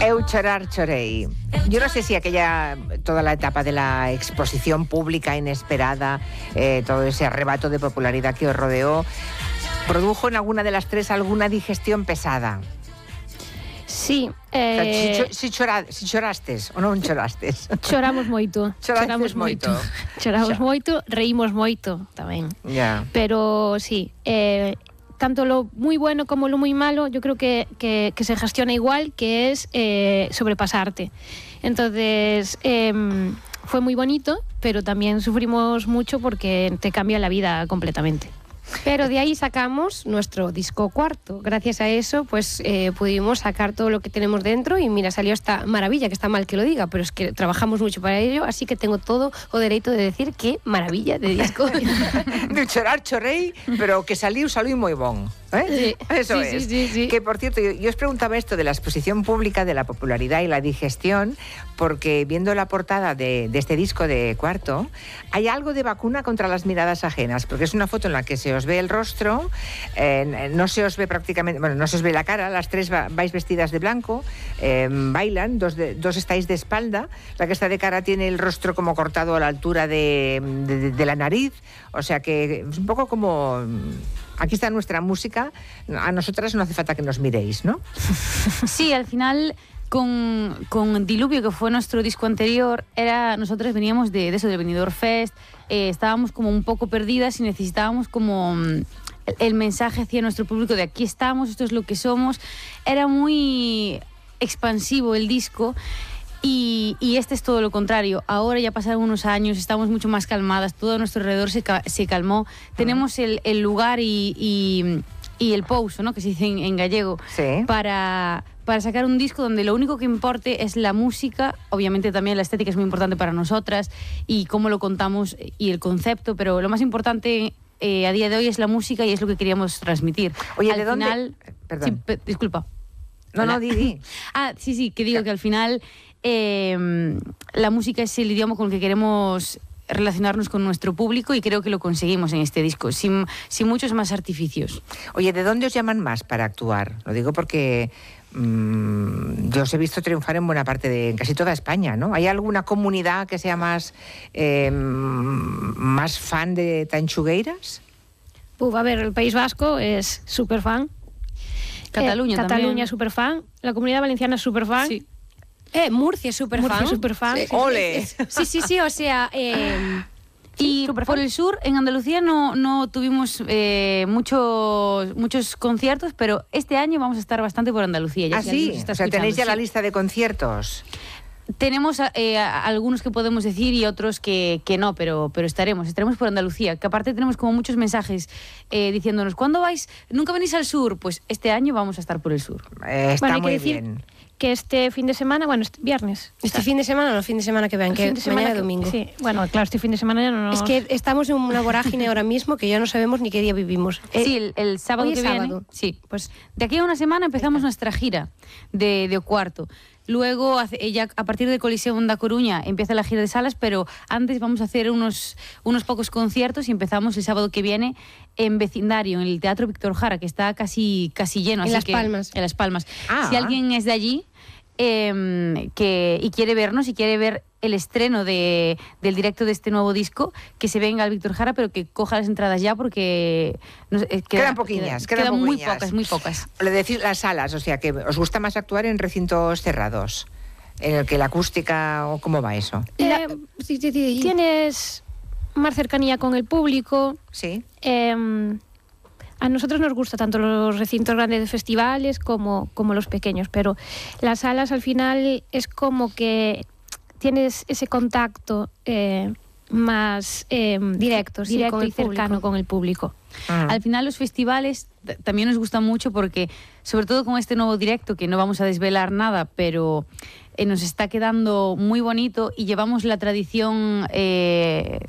Eu chorar chorei. Yo no sé si toda la etapa de la exposición pública inesperada, todo ese arrebato de popularidad que os rodeó, produjo en alguna de las tres alguna digestión pesada. Sí. Si chorastes ou non chorastes? Choramos moito. Choramos moito. Choramos moito, reímos moito tamén. Yeah. Pero sí, tanto lo muy bueno como lo muy malo, yo creo que se gestiona igual, que es sobrepasarte. Entonces, fue muy bonito, pero también sufrimos mucho porque te cambia la vida completamente. Pero de ahí sacamos nuestro disco cuarto. Gracias a eso, pues pudimos sacar todo lo que tenemos dentro y mira, salió esta maravilla, que está mal que lo diga, pero es que trabajamos mucho para ello, así que tengo todo o derecho de decir que maravilla de disco. De chorar chorrei, pero que salió moi bon. Sí, Eso sí, es. Sí. Que, por cierto, yo os preguntaba esto de la exposición pública, de la popularidad y la digestión, porque viendo la portada de este disco de cuarto, hay algo de vacuna contra las miradas ajenas, porque es una foto en la que se os ve el rostro, no se os ve prácticamente, bueno, no se os ve la cara, las tres vais vestidas de blanco, bailan, dos estáis de espalda, la que está de cara tiene el rostro como cortado a la altura de la nariz, o sea que es un poco como... Aquí está nuestra música, a nosotras no hace falta que nos miréis, ¿no? Sí, al final con Diluvio, que fue nuestro disco anterior, nosotros veníamos de eso, del Benidorm Fest, estábamos como un poco perdidas y necesitábamos como el mensaje hacia nuestro público de aquí estamos, esto es lo que somos. Era muy expansivo el disco. Y este es todo lo contrario. Ahora ya pasaron unos años, estamos mucho más calmadas, todo a nuestro alrededor se calmó. Tenemos el lugar y el pouso, ¿no?, que se dice en gallego, sí, para sacar un disco donde lo único que importe es la música. Obviamente también la estética es muy importante para nosotras y cómo lo contamos y el concepto, pero lo más importante a día de hoy es la música y es lo que queríamos transmitir. Oye, al ¿de dónde? final, Perdón. Sí, disculpa. No, di. Sí, que digo que al final la música es el idioma con el que queremos relacionarnos con nuestro público y creo que lo conseguimos en este disco, sin muchos más artificios. Oye, ¿de dónde os llaman más para actuar? Lo digo porque yo os he visto triunfar en buena parte en casi toda España, ¿no? ¿Hay alguna comunidad que sea más fan de Tanchugueiras? A ver, el País Vasco es súper fan. Cataluña súper fan. La Comunidad Valenciana es súper fan. Sí. Murcia es súper fan. Sí. ¡Ole! Sí, o sea... Y por el sur, en Andalucía, no tuvimos muchos conciertos, pero este año vamos a estar bastante por Andalucía. ¿Ah, sí? O sea, tenéis ya la lista de conciertos. Tenemos algunos que podemos decir y otros que no, pero estaremos por Andalucía, que aparte tenemos como muchos mensajes diciéndonos, ¿cuándo vais? ¿Nunca venís al sur? Pues este año vamos a estar por el sur. Está muy bien. Que este fin de semana, viernes. Fin de semana que vean, que mañana domingo. Sí, bueno, claro, este fin de semana ya no nos... Es que estamos en una vorágine ahora mismo que ya no sabemos ni qué día vivimos. Sí, el sábado que viene. Sí, pues de aquí a una semana empezamos nuestra gira de cuarto. Luego, ya a partir de Coliseum da Coruña, empieza la gira de salas, pero antes vamos a hacer unos pocos conciertos y empezamos el sábado que viene en vecindario, en el Teatro Víctor Jara, que está casi lleno. En Las Palmas. En Las Palmas. Si alguien es de allí y quiere vernos y quiere ver el estreno del directo de este nuevo disco, que se venga al Víctor Jara, pero que coja las entradas ya porque quedan poquiñas, quedan muy pocas. Le decís las salas, o sea que os gusta más actuar en recintos cerrados, en el que la acústica, o cómo va eso. Tienes más cercanía con el público. Sí. A nosotros nos gusta tanto los recintos grandes de festivales como los pequeños, pero las salas al final es como que tienes ese contacto más directo y cercano con el público. Al final los festivales también nos gustan mucho porque, sobre todo con este nuevo directo, que no vamos a desvelar nada, pero nos está quedando muy bonito y llevamos la tradición